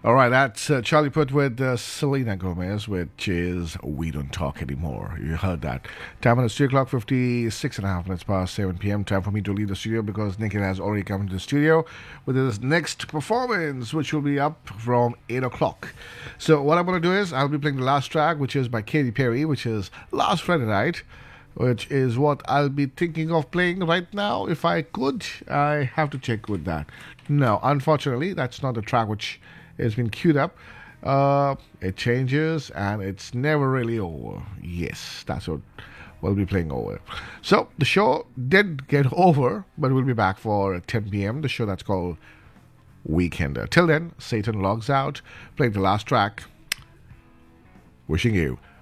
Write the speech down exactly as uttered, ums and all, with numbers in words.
All right, that's uh, Charlie Puth with uh, Selena Gomez, which is We Don't Talk Anymore. You heard that. Time on is three o'clock, fifty-six and a half minutes past seven p.m. Time for me to leave the studio because Nikhil has already come into the studio with his next performance, which will be up from eight o'clock. So, what I'm going to do is I'll be playing the last track, which is by Katy Perry, which is Last Friday Night, which is what I'll be thinking of playing right now. If I could, I have to check with that. No, unfortunately, that's not the track which has been queued up. Uh, it changes and it's never really over. Yes, that's what we'll be playing over. So the show did get over, but we'll be back for ten p.m. The show that's called Weekender. Till then, Satan logs out, playing the last track. Wishing you